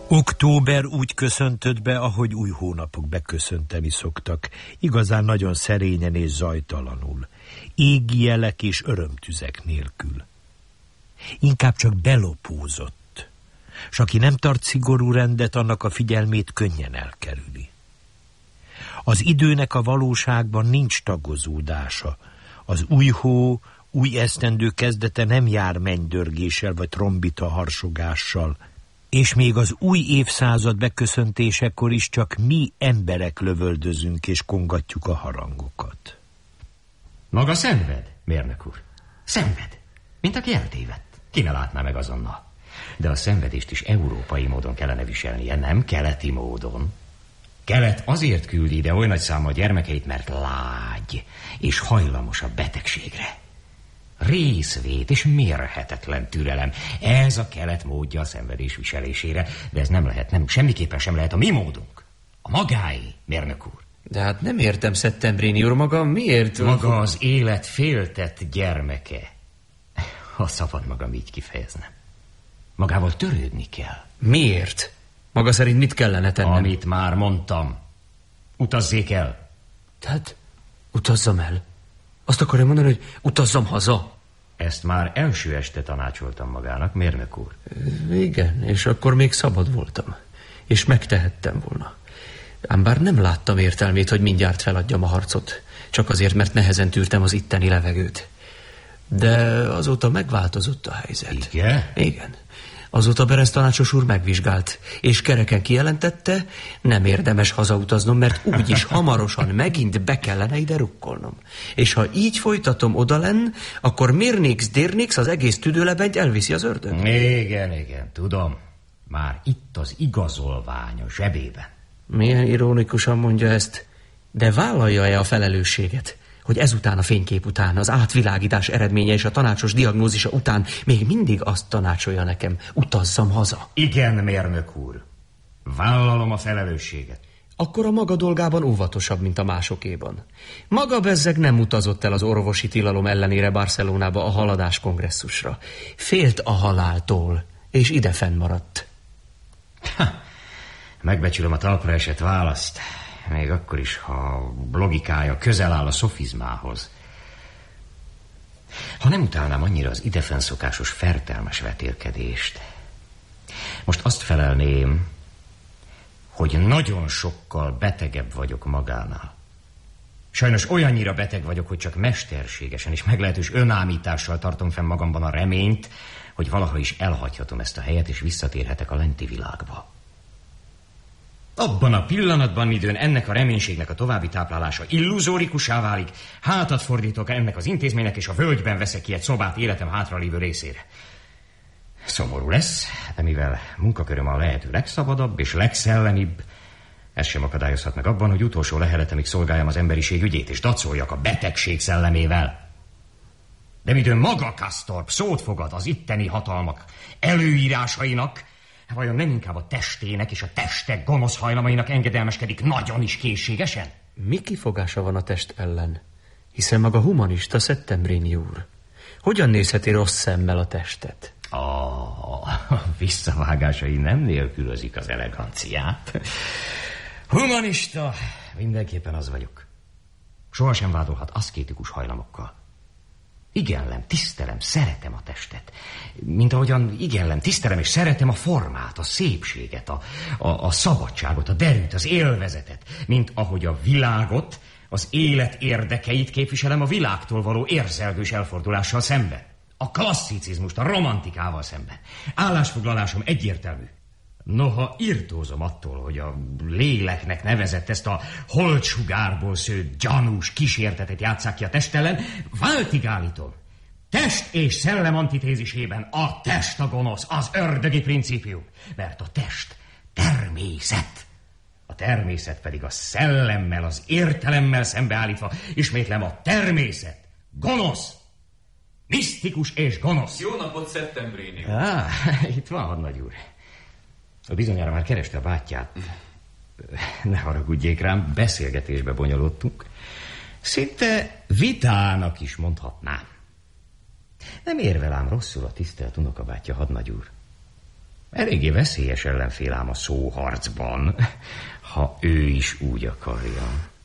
Október úgy köszöntött be, ahogy új hónapok beköszönteni szoktak. Igazán nagyon szerényen és zajtalanul. Égi jelek és örömtüzek nélkül. Inkább csak belopózott. S aki nem tart szigorú rendet, annak a figyelmét könnyen elkerüli. Az időnek a valóságban nincs tagozódása. Az új hó, új esztendő kezdete nem jár mennydörgéssel vagy trombita harsogással, és még az új évszázad beköszöntésekor is csak mi emberek lövöldözünk és kongatjuk a harangokat. Maga szenved, mérnök úr. Szenved, mint aki eltévedt. Ki ne látná meg azonnal. De a szenvedést is európai módon kellene viselnie, nem keleti módon. Kelet azért küldi ide oly nagy számmal gyermekeit, mert lágy és hajlamos a betegségre. Részvét és mérhetetlen türelem. Ez a kelet módja a szenvedés viselésére, de ez nem lehet, nem, semmiképpen sem lehet a mi módunk. A magáé, mérnök úr. De hát nem értem, Settembrini úr, maga miért? Maga az élet féltett gyermeke. Ha szabad magam így kifejeznem. Magával törődni kell. Miért? Maga szerint mit kellene tennem? Amit már mondtam. Utazzék el. Tehát utazzam el? Azt akarja mondani, hogy utazzam haza? Ezt már első este tanácsoltam magának, mérnök úr. Igen, és akkor még szabad voltam. És megtehettem volna. Ám bár nem láttam értelmét, hogy mindjárt feladjam a harcot. Csak azért, mert nehezen tűrtem az itteni levegőt. De azóta megváltozott a helyzet. Igen? Igen. Azóta Berez tanácsos úr megvizsgált, és kereken kijelentette, nem érdemes hazautaznom, mert úgyis hamarosan megint be kellene ide rukkolnom. És ha így folytatom odalenn, akkor mérnéksz, az egész tüdőlebenyt elviszi az ördög. Igen, tudom. Már itt az igazolvány a zsebében. Milyen ironikusan mondja ezt, de vállalja-e a felelősséget, hogy ezután a fénykép után, az átvilágítás eredménye és a tanácsos diagnózisa után még mindig azt tanácsolja nekem, utazzam haza? Igen, mérnök úr. Vállalom a felelősséget. Akkor a maga dolgában óvatosabb, mint a másokéban. Maga bezzeg nem utazott el az orvosi tilalom ellenére Barcelonába a haladás kongresszusra. Félt a haláltól, és ide fennmaradt. Megbecsülöm a talpra esett választ. Még akkor is, ha logikája közel áll a szofizmához. Ha nem utálnám annyira az idefenn szokásos fertelmes vetélkedést. Most azt felelném, hogy nagyon sokkal betegebb vagyok magánál. Sajnos olyannyira beteg vagyok, hogy csak mesterségesen és meglehetős önámítással tartom fenn magamban a reményt, hogy valaha is elhagyhatom ezt a helyet, és visszatérhetek a lenti világba. Abban a pillanatban, időn ennek a reménységnek a további táplálása illuzórikussá válik, hátat fordítok ennek az intézménynek, és a völgyben veszek ki egy szobát életem hátralévő részére. Szomorú lesz, de mivel munkaköröm a lehető legszabadabb és legszellemibb, ez sem akadályozhat meg abban, hogy utolsó leheletemig szolgáljam az emberiség ügyét, és dacoljak a betegség szellemével. De midőn maga Castorp szót fogad az itteni hatalmak előírásainak, vajon nem inkább a testének és a testek gonosz hajlamainak engedelmeskedik nagyon is készségesen? Mi kifogása van a test ellen? Hiszen maga humanista, Settembrini úr. Hogyan nézheti rossz szemmel a testet? A visszavágásai nem nélkülözik az eleganciát. Humanista, mindenképpen az vagyok. Sohasem vádolhat aszkétikus hajlamokkal. Igenlem, tisztelem, szeretem a testet. Mint ahogyan igenlem, tisztelem és szeretem a formát, a szépséget, a szabadságot, a derűt, az élvezetet. Mint ahogy a világot, az élet érdekeit képviselem a világtól való érzelgős elfordulással szemben. A klasszicizmust a romantikával szemben. Állásfoglalásom egyértelmű. Noha irtózom attól, hogy a léleknek nevezett ezt a holtsugárból szőtt gyanús kísértetet játsszák ki a test ellen, váltig állítom. Test és szellem antitézisében a test a gonosz, az ördögi principium. Mert a test természet. A természet pedig a szellemmel, az értelemmel szembeállítva, ismétlem, a természet gonosz. Misztikus és gonosz. Jó napot, Settembrini. Itt van, hadnagy úr. Bizonyára már kereste a bátyját. Ne haragudjék rám, beszélgetésbe bonyolódtunk. Szinte vitának is mondhatnám. Nem érvel ám rosszul a tisztelt unokabátyja, hadnagy úr. Eléggé veszélyes ellenfél ám a szóharcban, ha ő is úgy akarja.